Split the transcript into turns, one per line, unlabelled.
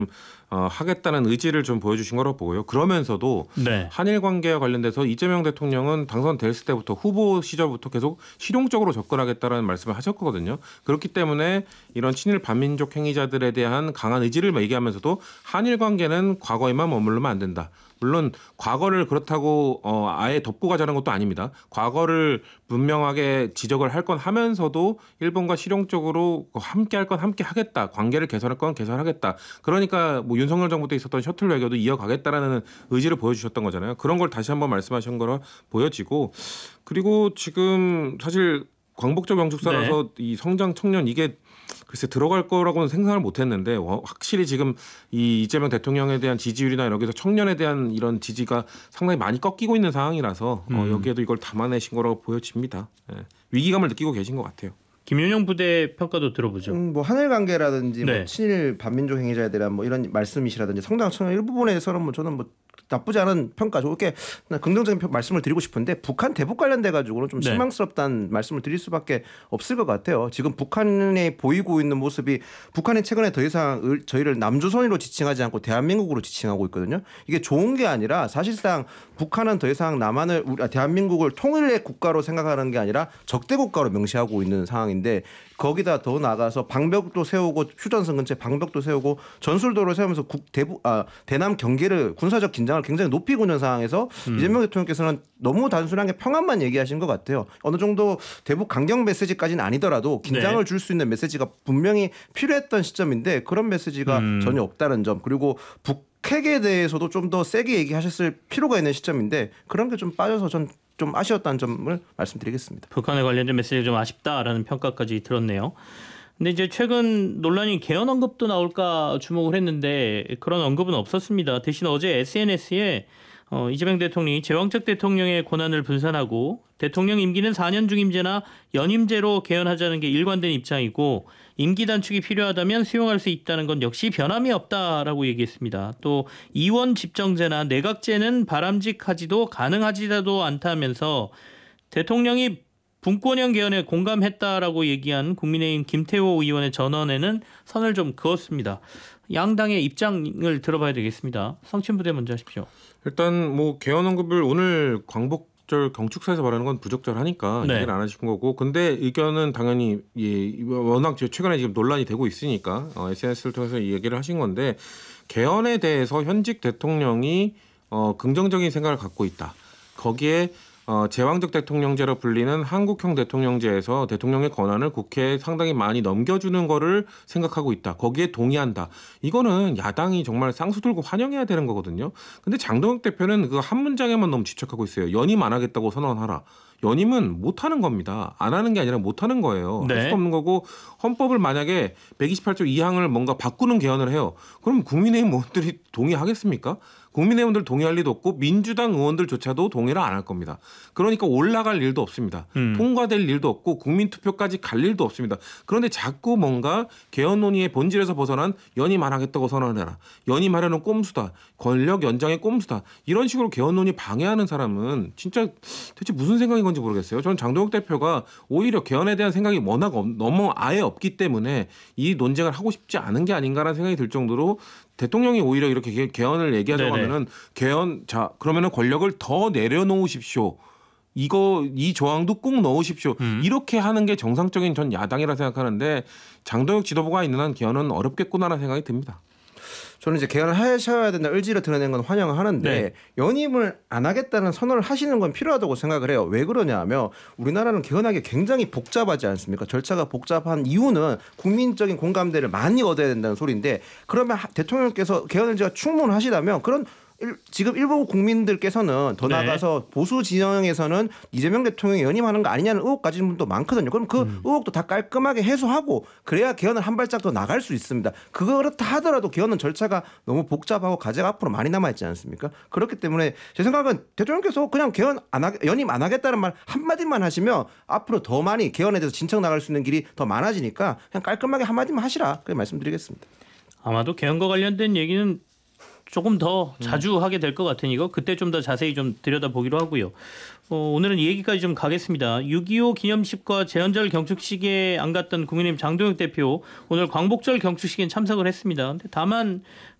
하겠다는 의지를 좀 보여주신 거라고 보고요. 그러면서도
네.
한일 관계와 관련돼서 이재명 대통령은 당선됐을 때부터 후보 시절부터 계속 실용적으로 접근하겠다라는 말씀을 하셨거든요. 그렇기 때문에 이런 친일 반민족 행위자들에 대한 강한 의지를 얘기하면서도 한일 관계는 과거에만 머무르면 안 된다. 물론 과거를 그렇다고 아예 덮고 가자는 것도 아닙니다. 과거를 분명하게 지적을 할 건 하면서도 일본과 실용적으로 함께 할 건 함께 하겠다. 관계를 개선할 건 개선하겠다. 그러니까 뭐 윤석열 정부 때 있었던 셔틀 외교도 이어가겠다라는 의지를 보여주셨던 거잖아요. 그런 걸 다시 한번 말씀하신 거라 보여지고, 그리고 지금 사실 광복절 명축사라서 이 성장 청년 이게 글쎄 들어갈 거라고는 생각을 못했는데 확실히 지금 이 이재명 대통령에 대한 지지율이나 여기서 청년에 대한 이런 지지가 상당히 많이 꺾이고 있는 상황이라서 여기에도 이걸 담아내신 거라고 보여집니다. 예. 위기감을 느끼고 계신 것 같아요.
김윤영 부대 평가도 들어보죠.
뭐 한일 관계라든지
네.
뭐 친일 반민족 행위자에 대한 뭐 이런 말씀이시라든지 성장 청년 일부분에서는 뭐 저는 뭐 나쁘지 않은 평가, 좋게 긍정적인 말씀을 드리고 싶은데 북한 대북 관련돼 가지고는 좀 실망스럽다는 말씀을 드릴 수밖에 없을 것 같아요. 지금 북한에 보이고 있는 모습이, 북한이 최근에 더 이상 저희를 남조선으로 지칭하지 않고 대한민국으로 지칭하고 있거든요. 이게 좋은 게 아니라 사실상 북한은 더 이상 남한을 대한민국을 통일의 국가로 생각하는 게 아니라 적대 국가로 명시하고 있는 상황인데, 거기다 더 나아가서 방벽도 세우고 휴전선 근처에 방벽도 세우고 전술도를 세우면서 대남 경계를, 군사적 긴장을 굉장히 높이고 있는 상황에서 이재명 대통령께서는 너무 단순하게 평안만 얘기하신 것 같아요. 어느 정도 대북 강경 메시지까지는 아니더라도 긴장을 줄 수 있는 메시지가 분명히 필요했던 시점인데 그런 메시지가 전혀 없다는 점, 그리고 북핵에 대해서도 좀 더 세게 얘기하셨을 필요가 있는 시점인데 그런 게 좀 빠져서 좀 아쉬웠다는 점을 말씀드리겠습니다.
북한에 관련된 메시지가 좀 아쉽다라는 평가까지 들었네요. 근데 이제 최근 논란이 개헌 언급도 나올까 주목을 했는데 그런 언급은 없었습니다. 대신 어제 SNS에 이재명 대통령이 제왕적 대통령의 권한을 분산하고 대통령 임기는 4년 중임제나 연임제로 개헌하자는 게 일관된 입장이고 임기 단축이 필요하다면 수용할 수 있다는 건 역시 변함이 없다라고 얘기했습니다. 또 이원 집정제나 내각제는 바람직하지도 가능하지도 않다면서 대통령이 분권형 개헌에 공감했다라고 얘기한 국민의힘 김태호 의원의 전언에는 선을 좀 그었습니다. 양당의 입장을 들어봐야 되겠습니다. 성친부대 먼저 하십시오.
일단 뭐 개헌 언급을 오늘 광복절 경축사에서 말하는 건 부적절하니까 얘기를 안 하신 거고, 근데 의견은 당연히 워낙 최근에 지금 논란이 되고 있으니까 SNS를 통해서 이 얘기를 하신 건데, 개헌에 대해서 현직 대통령이 긍정적인 생각을 갖고 있다. 거기에 제왕적 대통령제로 불리는 한국형 대통령제에서 대통령의 권한을 국회에 상당히 많이 넘겨주는 거를 생각하고 있다. 거기에 동의한다. 이거는 야당이 정말 쌍수 들고 환영해야 되는 거거든요. 근데 장동혁 대표는 그 한 문장에만 너무 집착하고 있어요. 연임 안 하겠다고 선언하라. 연임은 못하는 겁니다. 안 하는 게 아니라 못하는 거예요. 할 수가 없는 거고, 헌법을 만약에 128조 2항을 뭔가 바꾸는 개헌을 해요. 그럼 국민의힘 의원들이 동의하겠습니까? 국민의원들 동의할 리도 없고 민주당 의원들조차도 동의를 안 할 겁니다. 그러니까 올라갈 일도 없습니다. 통과될 일도 없고 국민투표까지 갈 일도 없습니다. 그런데 자꾸 뭔가 개헌 논의의 본질에서 벗어난 연임 안 하겠다고 선언해라. 연임하려는 꼼수다. 권력 연장의 꼼수다. 이런 식으로 개헌 논의 방해하는 사람은 진짜 대체 무슨 생각인 건지 모르겠어요. 저는 장동혁 대표가 오히려 개헌에 대한 생각이 워낙 너무 아예 없기 때문에 이 논쟁을 하고 싶지 않은 게 아닌가라는 생각이 들 정도로, 대통령이 오히려 이렇게 개헌을 얘기하자고 하면은 그러면은 권력을 더 내려놓으십시오. 이 조항도 꼭 넣으십시오. 이렇게 하는 게 정상적인 전 야당이라 생각하는데, 장동혁 지도부가 있는 한 개헌은 어렵겠구나라는 생각이 듭니다.
저는 이제 개헌을 하셔야 된다 의지를 드러낸 건 환영을 하는데 연임을 안 하겠다는 선언을 하시는 건 필요하다고 생각을 해요. 왜 그러냐 하면 우리나라는 개헌하기 굉장히 복잡하지 않습니까? 절차가 복잡한 이유는 국민적인 공감대를 많이 얻어야 된다는 소리인데, 그러면 대통령께서 개헌을 제가 충분하시다면 그런 지금 일부 국민들께서는 더 나아가서 보수 진영에서는 이재명 대통령이 연임하는 거 아니냐는 의혹 가진 분도 많거든요. 그럼 그 의혹도 다 깔끔하게 해소하고 그래야 개헌을 한 발짝 더 나갈 수 있습니다. 그렇다 하더라도 개헌은 절차가 너무 복잡하고 과제가 앞으로 많이 남아있지 않습니까? 그렇기 때문에 제 생각은 대통령께서 그냥 연임 안 하겠다는 말 한마디만 하시면 앞으로 더 많이 개헌에 대해서 진척 나갈 수 있는 길이 더 많아지니까 그냥 깔끔하게 한마디만 하시라, 그렇게 말씀드리겠습니다.
아마도 개헌과 관련된 얘기는 조금 더 자주 하게 될 것 같으니까 그때 좀 더 자세히 좀 들여다보기로 하고요. 오늘은 이 얘기까지 좀 가겠습니다. 6.25 기념식과 제헌절 경축식에 안 갔던 국민의힘 장동혁 대표 오늘 광복절 경축식엔 참석을 했습니다. 근데 다만